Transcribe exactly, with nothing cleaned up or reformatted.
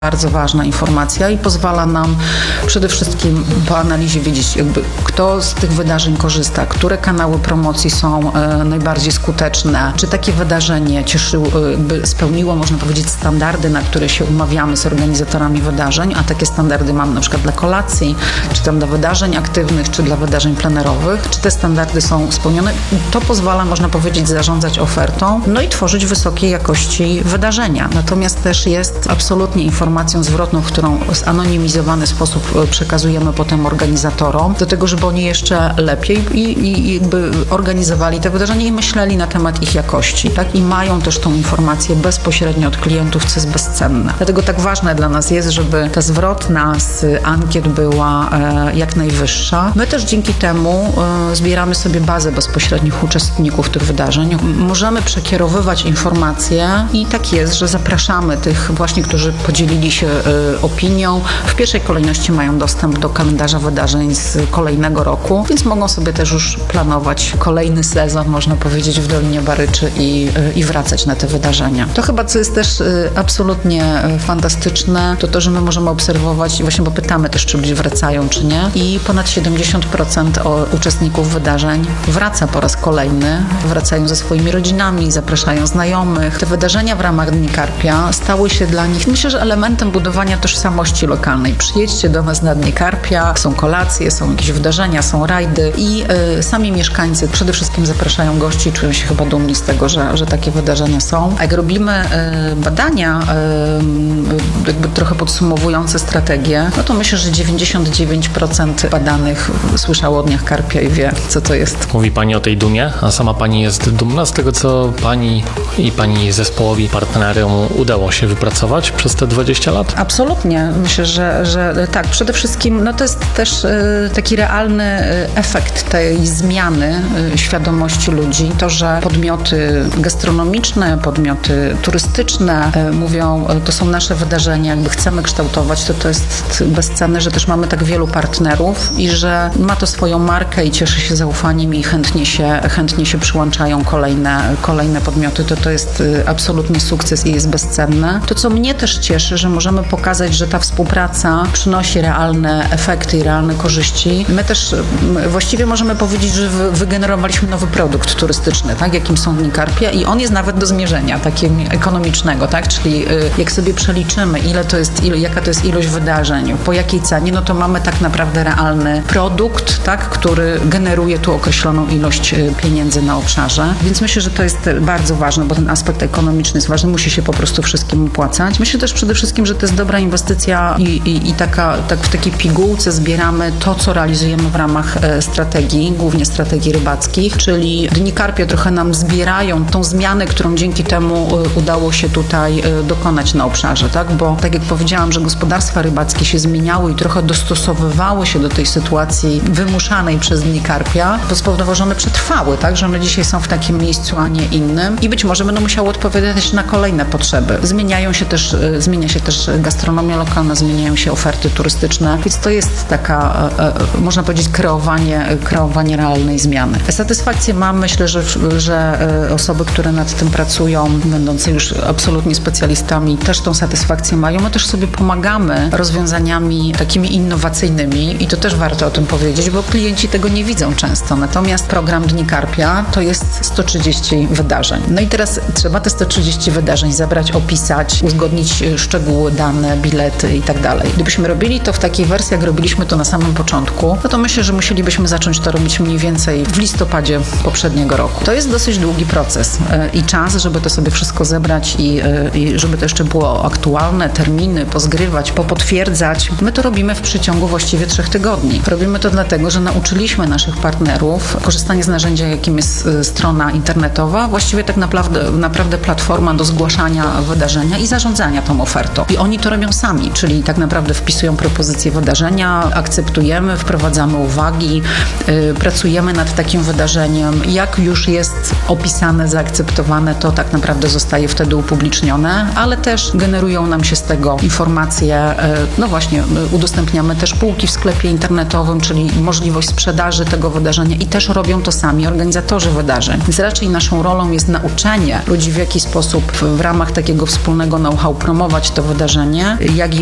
Bardzo ważna informacja i pozwala nam przede wszystkim po analizie wiedzieć, jakby kto z tych wydarzeń korzysta, które kanały promocji są e, najbardziej skuteczne, czy takie wydarzenie cieszyło, jakby spełniło, można powiedzieć, standardy, na które się umawiamy z organizatorami wydarzeń, a takie standardy mamy na przykład dla kolacji, czy tam dla wydarzeń aktywnych, czy dla wydarzeń plenerowych, czy te standardy są spełnione. To pozwala, można powiedzieć, zarządzać ofertą, no i tworzyć wysokiej jakości wydarzenia. Natomiast też jest absolutnie informacja, informacją zwrotną, którą w zanonimizowany sposób przekazujemy potem organizatorom, do tego, żeby oni jeszcze lepiej i, i, i jakby organizowali te wydarzenia i myśleli na temat ich jakości, tak? I mają też tą informację bezpośrednio od klientów, co jest bezcenne. Dlatego tak ważne dla nas jest, żeby ta zwrotna z ankiet była e, jak najwyższa. My też dzięki temu e, zbieramy sobie bazę bezpośrednich uczestników tych wydarzeń. Możemy przekierowywać informacje i tak jest, że zapraszamy tych właśnie, którzy podzielili się y, opinią. W pierwszej kolejności mają dostęp do kalendarza wydarzeń z kolejnego roku, więc mogą sobie też już planować kolejny sezon, można powiedzieć, w Dolinie Baryczy i, y, i wracać na te wydarzenia. To chyba, co jest też y, absolutnie y, fantastyczne, to to, że my możemy obserwować, właśnie bo pytamy też, czy ludzie wracają, czy nie, i ponad siedemdziesiąt procent uczestników wydarzeń wraca po raz kolejny, wracają ze swoimi rodzinami, zapraszają znajomych. Te wydarzenia w ramach Dni Karpia stały się dla nich, myślę, że elementem budowania tożsamości lokalnej. Przyjedźcie do nas na Dni Karpia, są kolacje, są jakieś wydarzenia, są rajdy i y, sami mieszkańcy przede wszystkim zapraszają gości i czują się chyba dumni z tego, że, że takie wydarzenia są. A jak robimy y, badania y, jakby trochę podsumowujące strategię, no to myślę, że dziewięćdziesiąt dziewięć procent badanych słyszało o Dniach Karpia i wie, co to jest. Mówi Pani o tej dumie, a sama Pani jest dumna z tego, co Pani i Pani zespołowi, partnerom udało się wypracować przez te dwadzieścia lat? Absolutnie. Myślę, że, że tak. Przede wszystkim no to jest też y, taki realny y, efekt tej zmiany y, świadomości ludzi. To, że podmioty gastronomiczne, podmioty turystyczne y, mówią, y, to są nasze wydarzenia, jakby chcemy kształtować, to to jest bezcenne, że też mamy tak wielu partnerów i że ma to swoją markę i cieszy się zaufaniem i chętnie się, chętnie się przyłączają kolejne, kolejne podmioty. To to jest y, absolutnie sukces i jest bezcenne. To, co mnie też cieszy, że możemy pokazać, że ta współpraca przynosi realne efekty i realne korzyści. My też właściwie możemy powiedzieć, że wygenerowaliśmy nowy produkt turystyczny, tak, jakim są Dni Karpia i on jest nawet do zmierzenia, takiego ekonomicznego, tak, czyli jak sobie przeliczymy, ile to jest, ile, jaka to jest ilość wydarzeń, po jakiej cenie, no to mamy tak naprawdę realny produkt, tak, który generuje tu określoną ilość pieniędzy na obszarze. Więc myślę, że to jest bardzo ważne, bo ten aspekt ekonomiczny jest ważny, musi się po prostu wszystkim opłacać. Myślę też przede wszystkim, że to jest dobra inwestycja i, i, i taka, tak w takiej pigułce zbieramy to, co realizujemy w ramach e, strategii, głównie strategii rybackich, czyli Dni Karpia trochę nam zbierają tą zmianę, którą dzięki temu e, udało się tutaj e, dokonać na obszarze, tak? Bo tak jak powiedziałam, że gospodarstwa rybackie się zmieniały i trochę dostosowywały się do tej sytuacji wymuszanej przez Dni Karpia, to spowodowało, że one przetrwały, tak? Że one dzisiaj są w takim miejscu, a nie innym i być może będą musiały odpowiadać na kolejne potrzeby. Zmieniają się też, e, zmienia się też gastronomia lokalna, zmieniają się oferty turystyczne, więc to jest taka, e, e, można powiedzieć, kreowanie, kreowanie realnej zmiany. Satysfakcję mam, myślę, że, że e, osoby, które nad tym pracują, będące już absolutnie specjalistami, też tą satysfakcję mają. My też sobie pomagamy rozwiązaniami takimi innowacyjnymi i to też warto o tym powiedzieć, bo klienci tego nie widzą często. Natomiast program Dni Karpia to jest sto trzydzieści wydarzeń. No i teraz trzeba te sto trzydzieści wydarzeń zebrać, opisać, uzgodnić szczegóły, dane, bilety i tak dalej. Gdybyśmy robili to w takiej wersji, jak robiliśmy to na samym początku, no to myślę, że musielibyśmy zacząć to robić mniej więcej w listopadzie poprzedniego roku. To jest dosyć długi proces i czas, żeby to sobie wszystko zebrać i, i żeby to jeszcze było aktualne, terminy, pozgrywać, popotwierdzać. My to robimy w przeciągu właściwie trzech tygodni. Robimy to dlatego, że nauczyliśmy naszych partnerów korzystania z narzędzia, jakim jest strona internetowa, właściwie tak naprawdę, naprawdę platforma do zgłaszania wydarzenia i zarządzania tą ofertą. I oni to robią sami, czyli tak naprawdę wpisują propozycje wydarzenia, akceptujemy, wprowadzamy uwagi, yy, pracujemy nad takim wydarzeniem. Jak już jest opisane, zaakceptowane, to tak naprawdę zostaje wtedy upublicznione, ale też generują nam się z tego informacje, yy, no właśnie, yy, udostępniamy też półki w sklepie internetowym, czyli możliwość sprzedaży tego wydarzenia i też robią to sami organizatorzy wydarzeń. Więc raczej naszą rolą jest nauczenie ludzi, w jaki sposób w ramach takiego wspólnego know-how promować to wydarzenie, jak i